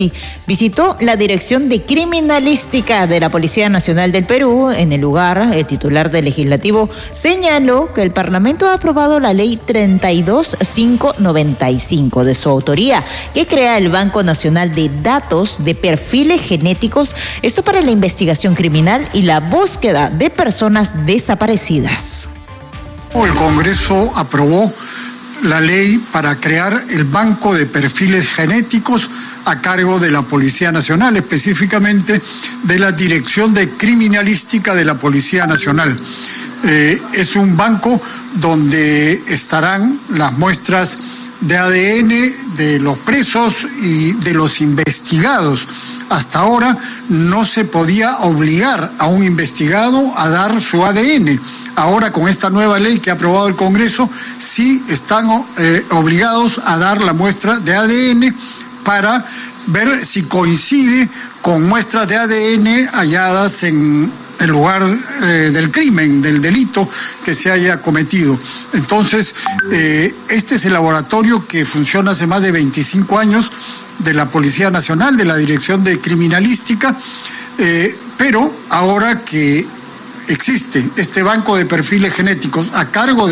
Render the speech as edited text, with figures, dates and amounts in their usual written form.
Visitó la Dirección de Criminalística de la Policía Nacional del Perú. En el lugar, el titular del Legislativo señaló que el Parlamento ha aprobado la Ley 32595 de su autoría, que crea el Banco Nacional de Datos de Perfiles Genéticos, esto para la investigación criminal y la búsqueda de personas desaparecidas. El Congreso aprobó la ley para crear el Banco de Perfiles Genéticos a cargo de la Policía Nacional, específicamente de la Dirección de Criminalística de la Policía Nacional. Es un banco donde estarán las muestras de ADN de los presos y de los investigados. Hasta ahora no se podía obligar a un investigado a dar su ADN. Ahora, con esta nueva ley que ha aprobado el Congreso, sí están obligados a dar la muestra de ADN para ver si coincide con muestras de ADN halladas en el lugar del crimen, del delito que se haya cometido. Entonces, este es el laboratorio que funciona hace más de 25 años de la Policía Nacional, de la Dirección de Criminalística, pero ahora que existe este banco de perfiles genéticos a cargo de